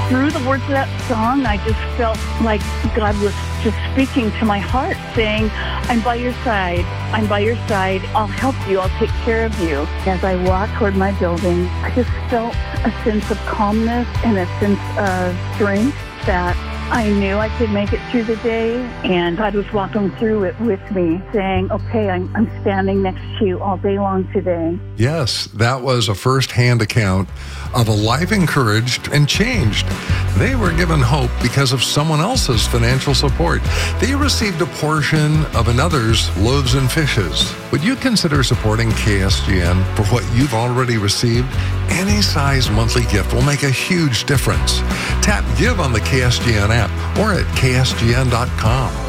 through the words of that song, I just felt like God was just speaking to my heart, saying, I'm by your side. I'm by your side. I'll help you. I'll take care of you. As I walked toward my building, I just felt a sense of calmness and a sense of strength that I knew I could make it through the day, and God was walking through it with me, saying, okay, I'm standing next to you all day long today. Yes, that was a first-hand account of a life encouraged and changed. They were given hope because of someone else's financial support. They received a portion of another's loaves and fishes. Would you consider supporting KSGN for what you've already received? Any size monthly gift will make a huge difference. Tap Give on the KSGN app or at ksgn.com.